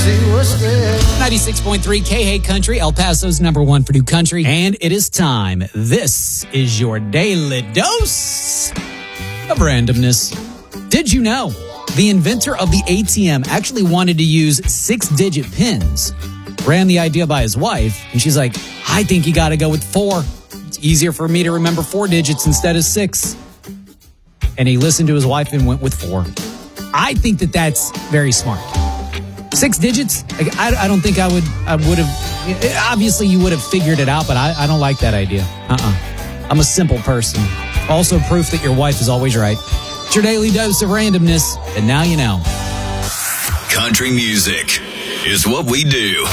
see what's there. 96.3 K-Hate Country, El Paso's #1 for new country. And it is time. This is your daily dose of randomness. Did you know the inventor of the ATM actually wanted to use 6-digit pins? Ran the idea by his wife, and she's like, I think you got to go with 4. It's easier for me to remember 4 digits instead of 6. And he listened to his wife and went with 4. I think that that's very smart. 6 digits? I don't think I would have. Obviously, you would have figured it out, but I don't like that idea. I'm a simple person. Also, proof that your wife is always right. It's your daily dose of randomness, and now you know. Country music is what we do.